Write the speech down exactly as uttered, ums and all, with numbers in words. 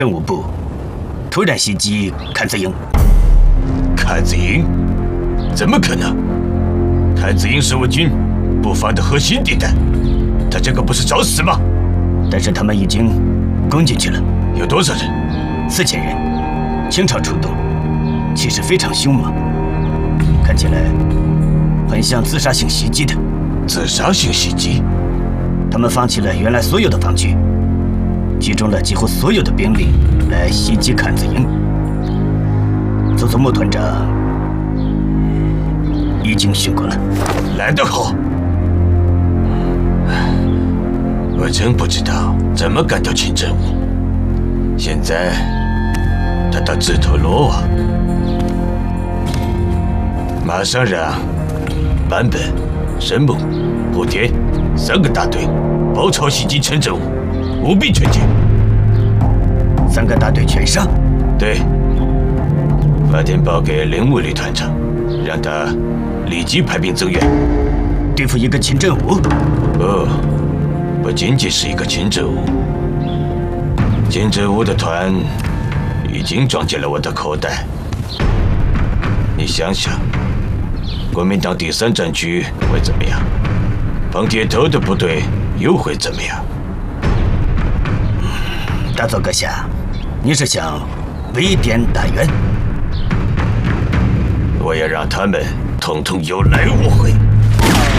政务部突然袭击阚子营。 阚子营？怎么可能？阚子营是我军布防的核心地带，他这个不是找死吗？ 但是他们已经攻进去了。 有多少人？ 四千人，倾巢出动，气势非常凶猛，看起来很像自杀性袭击的。 自杀性袭击？ 他们放弃了原来所有的防区，集中了几乎所有的兵力来袭击阚子营。佐佐木团长已经训过了。 来得好！我真不知道怎么干掉秦正武。现在他到自投罗网，马上让坂本、神木、户田三个大队包抄袭击陈正武，务必全歼。 三个大队全杀？ 对，发电报给铃木旅团长，让他立即派兵增援。 对付一个秦正武？ 不，不仅仅是一个秦正武。秦正武的团已经装进了我的口袋。你想想，国民党第三战区会怎么样？彭铁头的部队又会怎么样？ 大佐阁下，你是想围点打援？ 我要让他们统统有来无回。